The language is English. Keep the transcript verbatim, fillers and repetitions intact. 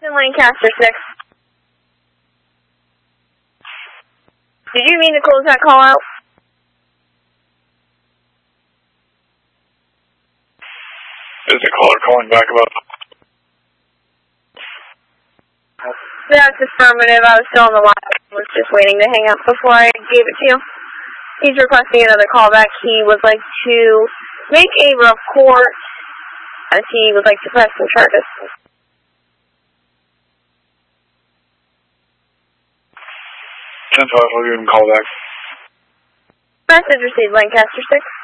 In Lancaster six. Did you mean to close that call out? Is the caller calling back about? That's affirmative. I was still on the line. I was just waiting to hang up before I gave it to you. He's requesting another callback. He would like to make a report as he would like to press some charges. ten five, I'll give him a call back. Message received, Lancaster six.